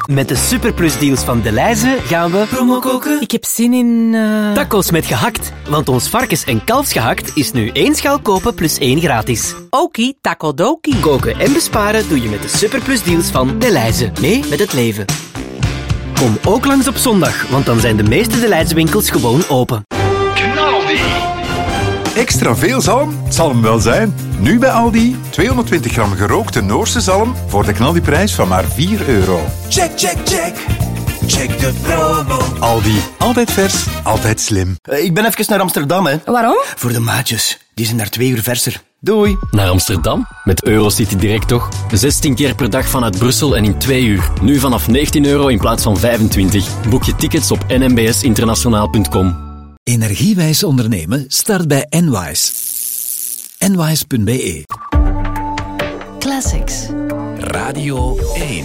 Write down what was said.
Met de superplusdeals van Delhaize gaan we promo koken. Ik heb zin in... Tacos met gehakt. Want ons varkens- en kalfsgehakt is nu 1 schaal kopen plus 1 gratis. Okie, takodoki. Koken en besparen doe je met de superplusdeals van Delhaize. Mee met het leven. Kom ook langs op zondag, want dan zijn de meeste Delhaize winkels gewoon open. Knaldi! Extra veel zalm? Het zal hem wel zijn. Nu bij Aldi. 220 gram gerookte Noorse zalm voor de knaldiprijs van maar €4. Check, check, check. Check de promo. Aldi. Altijd vers, altijd slim. Ik ben even naar Amsterdam, hè. Waarom? Voor de maatjes. Die zijn daar 2 uur verser. Doei. Naar Amsterdam? Met Eurocity Direct toch? 16 keer per dag vanuit Brussel en in 2 uur. Nu vanaf €19 in plaats van 25. Boek je tickets op nmbsinternationaal.com. Energiewijs ondernemen start bij Enwise. Enwise.be. Classics. Radio 1.